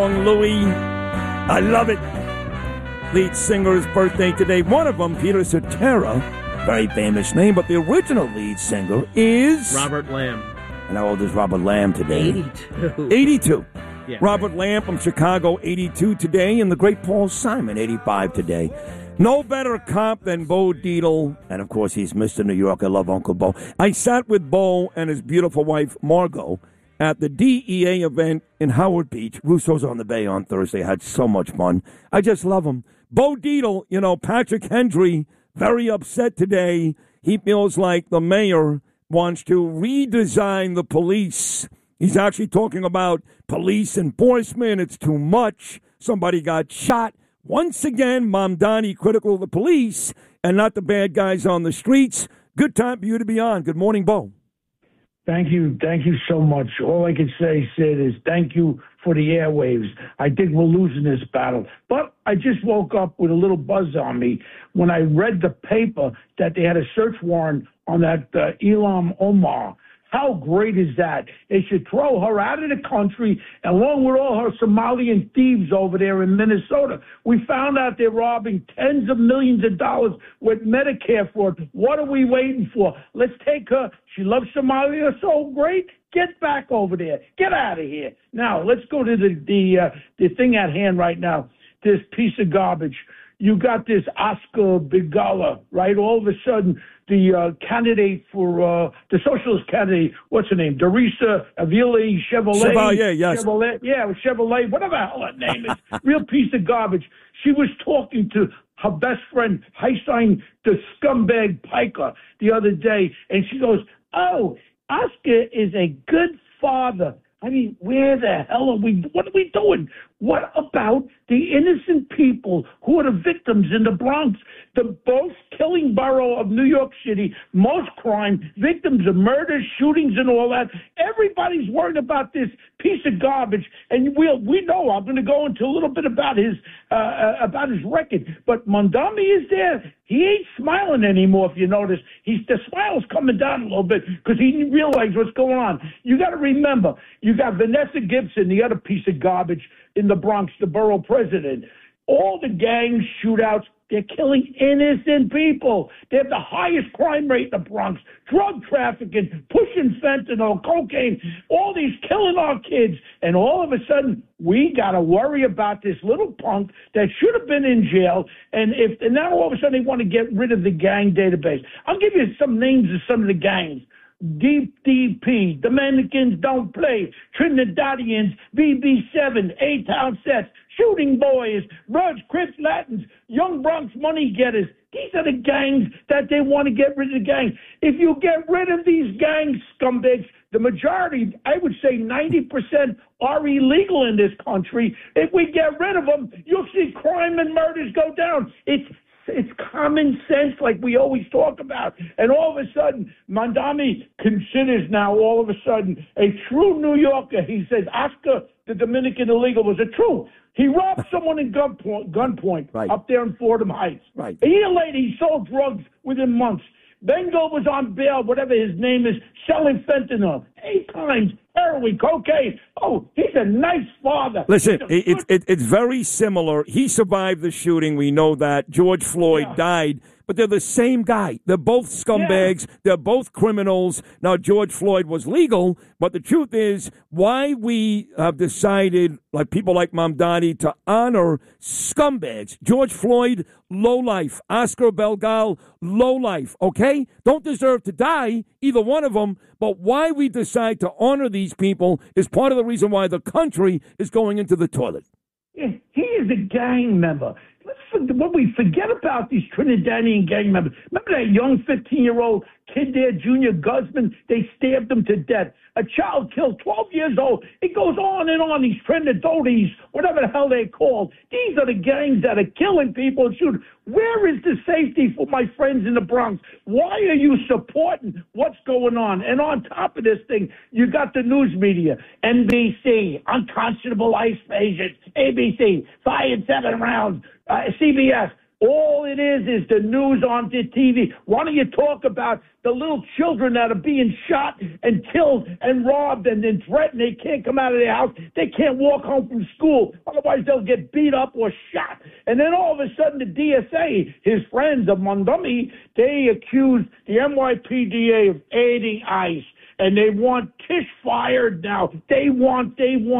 Louis, I love it. Lead singer's birthday today. One of them, Peter Cetera, very famous name, but the original lead singer is Robert Lamb. And how old is Robert Lamb today? 82. 82. Yeah, Robert Lamb from Chicago, 82 today, and the great Paul Simon, 85 today. No better cop than Bo Dietl, and of course he's Mr. New York. I love Uncle Bo. I sat with Bo and his beautiful wife, Margot, at the DEA event in Howard Beach. Russo's on the Bay on Thursday. Had so much fun. I just love him. Bo Dietl, Patrick Hendry, very upset today. He feels like the mayor wants to redesign the police. He's actually talking about police enforcement. It's too much. Somebody got shot. Once again, Mamdani critical of the police and not the bad guys on the streets. Good time for you to be on. Good morning, Bo. Thank you. Thank you so much. All I can say, Sid, is thank you for the airwaves. I think we're losing this battle. But I just woke up with a little buzz on me when I read the paper that they had a search warrant on that Ilham Omar. How great is that? They should throw her out of the country along with all her Somalian thieves over there in Minnesota. We found out they're robbing tens of millions of dollars with Medicare fraud. What are we waiting for? Let's take her. She loves Somalia so great. Get back over there. Get out of here. Now, let's go to the thing at hand right now, this piece of garbage. You got this Oscar Bigala, right? All of a sudden, the candidate for the socialist candidate, what's her name? Teresa Avila Chevrolet. Chevalier, yes. Chevrolet, yeah, Chevrolet, whatever the hell that name is. Real piece of garbage. She was talking to her best friend, Hysine, the scumbag Piker, the other day, and she goes, "Oh, Oscar is a good father." I mean, where the hell are we? What are we doing? What about the innocent people who are the victims in the Bronx, the most killing borough of New York City, most crime, victims of murder, shootings, and all that? Everybody's worried about this piece of garbage, and we know. I'm going to go into a little bit about his record, but Mamdani is there. He ain't smiling anymore. If you notice, the smile's coming down a little bit because he realized what's going on. You got to remember, you got Vanessa Gibson, the other piece of garbage in the Bronx, the borough president. All the gang shootouts, they're killing innocent people. They have the highest crime rate in the Bronx. Drug trafficking, pushing fentanyl, cocaine, all these killing our kids. And all of a sudden, we got to worry about this little punk that should have been in jail. And now all of a sudden they want to get rid of the gang database. I'll give you some names of some of the gangs. DDP, Dominicans Don't Play, Trinidadians, BB7, A-Town Sets, Shooting Boys, Bloods, Crips, Latins, Young Bronx Money Getters. These are the gangs that they want to get rid of the gangs. If you get rid of these gang scumbags, the majority, I would say 90%, are illegal in this country. If we get rid of them, you'll see crime and murders go down. It's common sense like we always talk about. And all of a sudden, Mamdani considers now all of a sudden a true New Yorker. He says Oscar, the Dominican illegal, was a true. He robbed someone in gunpoint right up there in Fordham Heights. Right. A year later, he sold drugs within months. Bengo was on bail, whatever his name is, selling fentanyl 8 times, heroin, cocaine. Oh, he's a nice father. Listen, it's very similar. He survived the shooting. We know that. George Floyd died. But they're the same guy. They're both scumbags. Yeah. They're both criminals. Now, George Floyd was legal, but the truth is why we have decided, like people like Mamdani, to honor scumbags. George Floyd, low life. Oscar Belgal, low life. Okay? Don't deserve to die, either one of them, but why we decide to honor these people is part of the reason why the country is going into the toilet. Yeah, he is a gang member. When we forget about these Trinidadian gang members, remember that young 15-year-old kid there, Junior Guzman? They stabbed him to death. A child killed, 12 years old. It goes on and on. These Trinidadians, whatever the hell they're called. These are the gangs that are killing people and shooting. Where is the safety for my friends in the Bronx? Why are you supporting what's going on? And on top of this thing, you got the news media. NBC, unconscionable ICE agents. ABC, fired 7 rounds. CBS, All it is the news on the TV. Why don't you talk about the little children that are being shot and killed and robbed and then threatened? They can't come out of their house. They can't walk home from school. Otherwise, they'll get beat up or shot. And then all of a sudden, the DSA, his friends of Mondumi, they accused the NYPD of aiding ICE. And they want Tish fired now. They want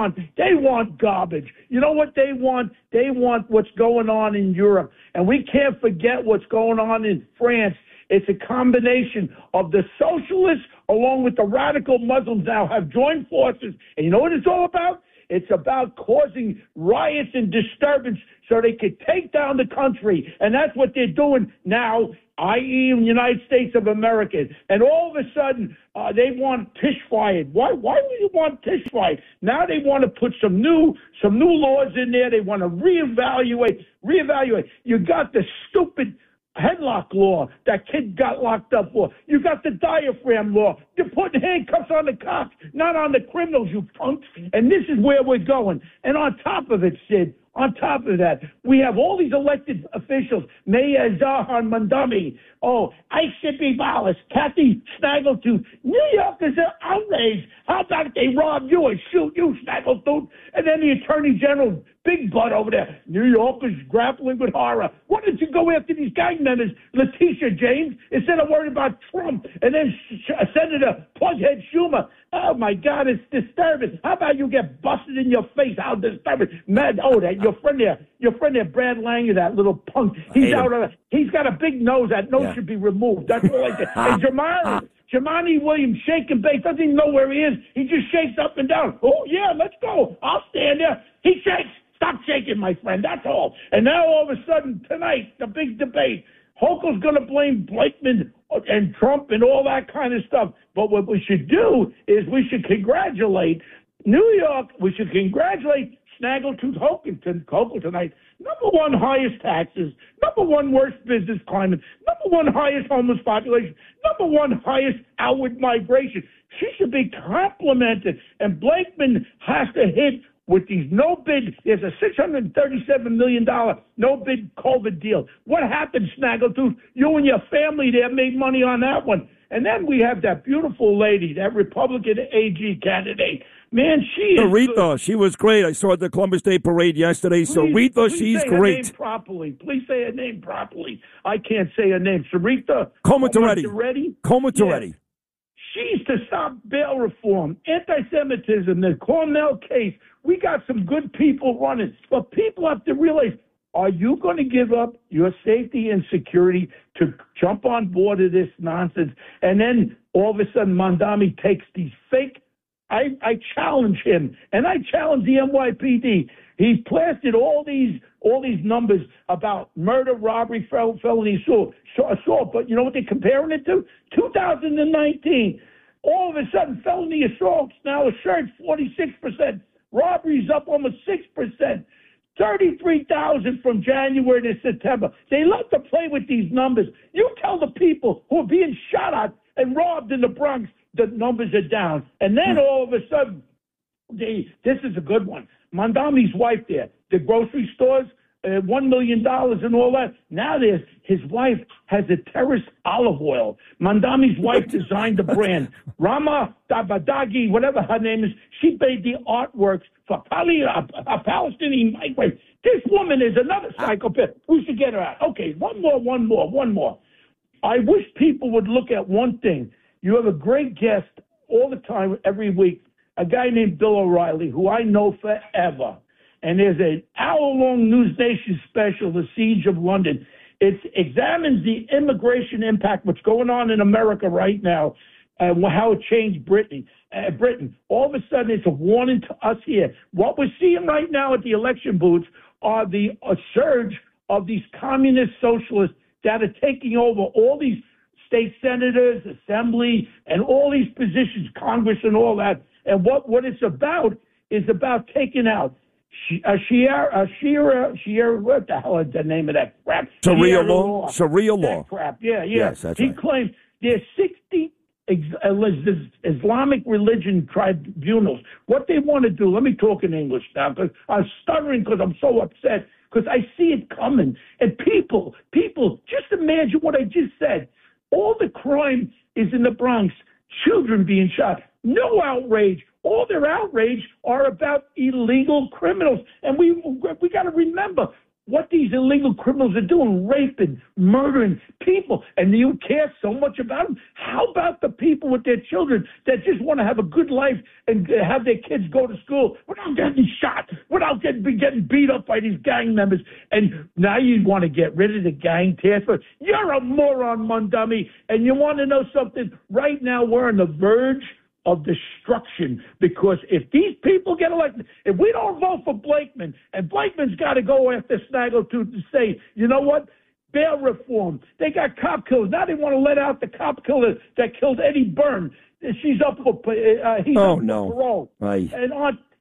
garbage. You know what they want? They want what's going on in Europe. And we can't forget what's going on in France. It's a combination of the socialists along with the radical Muslims now have joined forces. And you know what it's all about? It's about causing riots and disturbance so they could take down the country. And that's what they're doing now, i.e. in the United States of America. And all of a sudden, they want Tish fired. Why would you want Tish fired? Now they want to put some new laws in there. They want to reevaluate. You got the stupid headlock law that kid got locked up for. You got the diaphragm law. You're putting handcuffs on the cops, not on the criminals, you punks. And this is where we're going. And on top of it, Sid, on top of that, we have all these elected officials, Mayor Zahan Mandami. Oh, I should be abolished. Kathy Snaggletooth. New Yorkers are outraged. How about they rob you and shoot you, Snaggletooth? And then the Attorney General, Big Butt over there. New Yorkers grappling with horror. Why don't you go after these gang members, Letitia James, instead of worrying about Trump? And then Senator Plughead Schumer. Oh, my God, it's disturbing. How about you get busted in your face? How disturbing. Man, that your friend there, Brad Langer, that little punk, he's got a big nose. That nose should be removed. That's all I say. And Jamani Williams, shake and bake, doesn't even know where he is. He just shakes up and down. Oh, yeah, let's go. I'll stand there. He shakes. Stop shaking, my friend. That's all. And now all of a sudden, tonight, the big debate. Hochul's going to blame Blakeman and Trump and all that kind of stuff. But what we should do is we should congratulate New York. We should congratulate Snaggletooth Hochul tonight. Number one highest taxes. Number one worst business climate. Number one highest homeless population. Number one highest outward migration. She should be complimented. And Blakeman has to hit with these no-bid, there's a $637 million no-bid COVID deal. What happened, Snaggletooth? You and your family there made money on that one. And then we have that beautiful lady, that Republican AG candidate. Man, she is Sarita, good. She was great. I saw at the Columbus Day Parade yesterday. Sarita, she's great. Her name properly. Please say her name properly. I can't say her name. Sarita Comatoretti. Yeah. She's to stop bail reform, anti-Semitism, the Cornell case. We got some good people running, but people have to realize, are you going to give up your safety and security to jump on board of this nonsense? And then all of a sudden, Mondami takes these fake. I challenge him, and I challenge the NYPD. He's plastered all these numbers about murder, robbery, felony assault. But you know what they're comparing it to? 2019. All of a sudden, felony assaults now a surge 46%. Robberies up almost 6%. 33,000 from January to September. They love to play with these numbers. You tell the people who are being shot at and robbed in the Bronx, the numbers are down. And then all of a sudden, this is a good one. Mondami's wife there, the grocery stores, $1 million and all that. Now his wife has a terrace olive oil. Mondami's wife designed the brand. Rama Dabadagi, whatever her name is, she made the artworks for a Palestinian migrant. This woman is another psychopath. We should get her out. Okay, one more. I wish people would look at one thing. You have a great guest all the time, every week, a guy named Bill O'Reilly, who I know forever. And there's an hour-long News Nation special, The Siege of London. It examines the immigration impact, what's going on in America right now, and how it changed Britain. All of a sudden, it's a warning to us here. What we're seeing right now at the election booths are a surge of these communist socialists that are taking over all these state senators, assembly, and all these positions, Congress and all that. And what it's about is about taking out Shira, what the hell is the name of that crap? Sharia law. That crap, yeah. Yes, that's he right. claims there's Islamic religion tribunals, what they want to do, let me talk in English now, because I'm stuttering because I'm so upset, because I see it coming. And people, just imagine what I just said. All the crime is in the Bronx, children being shot, no outrage. All their outrage are about illegal criminals. And we got to remember what these illegal criminals are doing, raping, murdering people, and you care so much about them. How about the people with their children that just want to have a good life and have their kids go to school without getting shot, without getting beat up by these gang members? And now you want to get rid of the gang task force. You're a moron, Mundummy. And you want to know something? Right now we're on the verge of destruction, because if these people get elected, if we don't vote for Blakeman, and Blakeman's got to go after Snaggletooth to say, you know what, bail reform. They got cop killers. Now they want to let out the cop killer that killed Eddie Byrne. She's up for he's up for parole. Aye. And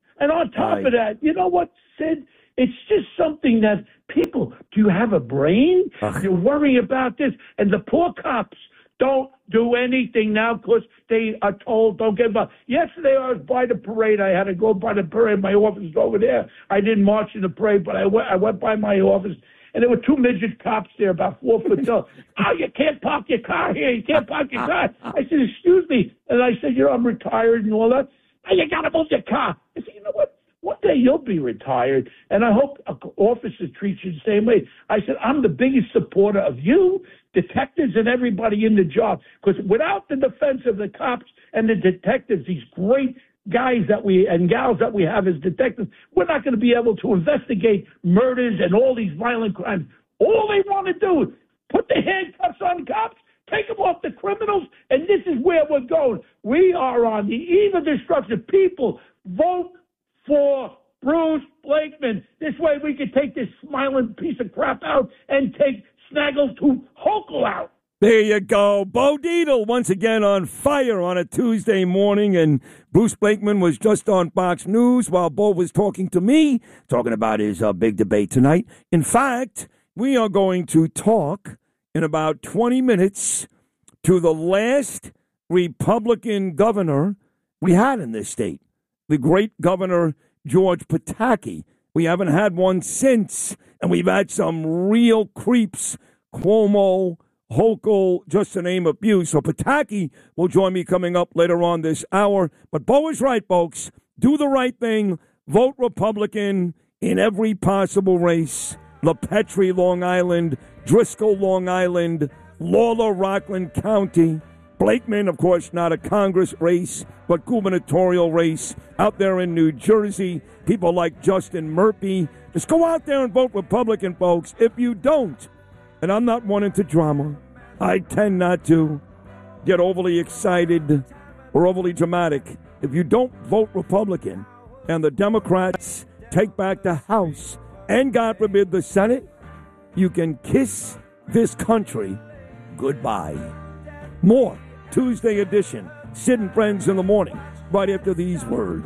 on top of that, you know what, Sid? It's just something that people, do you have a brain? You worry about this, and the poor cops don't do anything now because they are told don't give up. Yesterday I was by the parade. I had to go by the parade. My office is over there. I didn't march in the parade, but I went by my office, and there were two midget cops there, about 4 foot tall. Oh, you can't park your car here. You can't park your car. I said, excuse me. And I said, I'm retired and all that. Oh, you got to move your car. I said, you know what? One day you'll be retired, and I hope officers treat you the same way. I said, I'm the biggest supporter of you, detectives, and everybody in the job, because without the defense of the cops and the detectives, these great guys and gals that we have as detectives, we're not going to be able to investigate murders and all these violent crimes. All they want to do is put the handcuffs on cops, take them off the criminals, and this is where we're going. We are on the eve of destruction. People, vote for Bruce Blakeman. This way we can take this smiling piece of crap out and take Snaggletooth Hochul out. There you go. Bo Dietl once again on fire on a Tuesday morning, and Bruce Blakeman was just on Fox News while Bo was talking to me, talking about his big debate tonight. In fact, we are going to talk in about 20 minutes to the last Republican governor we had in this state, the great Governor George Pataki. We haven't had one since, and we've had some real creeps, Cuomo, Hochul, just to name a few. So Pataki will join me coming up later on this hour. But Bo is right, folks. Do the right thing. Vote Republican in every possible race. LaPetrie, Long Island, Driscoll, Long Island, Lawler, Rockland County. Blakeman, of course, not a Congress race, but gubernatorial race out there in New Jersey. People like Justin Murphy. Just go out there and vote Republican, folks. If you don't, and I'm not one into drama, I tend not to get overly excited or overly dramatic. If you don't vote Republican and the Democrats take back the House and, God forbid, the Senate, you can kiss this country goodbye. More Tuesday edition, Sid and Friends in the morning, right after these words.